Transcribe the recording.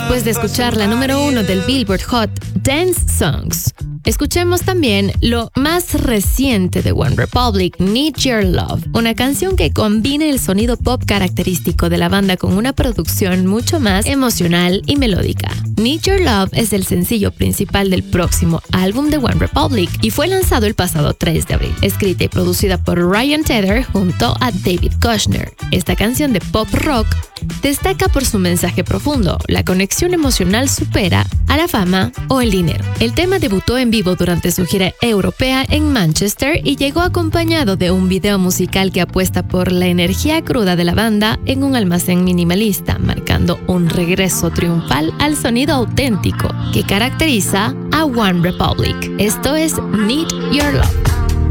Después de escuchar la número 1 del Billboard Hot Dance Songs, escuchemos también lo más reciente de OneRepublic, Need Your Love, una canción que combina el sonido pop característico de la banda con una producción mucho más emocional y melódica. Need Your Love es el sencillo principal del próximo álbum de OneRepublic y fue lanzado el pasado 3 de abril, escrita y producida por Ryan Tedder junto a David Kushner. Esta canción de pop rock destaca por su mensaje profundo. La conexión emocional supera a la fama o el dinero. El tema debutó en vivo durante su gira europea en Manchester y llegó acompañado de un video musical que apuesta por la energía cruda de la banda en un almacén minimalista, marcando un regreso triunfal al sonido auténtico que caracteriza a OneRepublic. Esto es Need Your Love.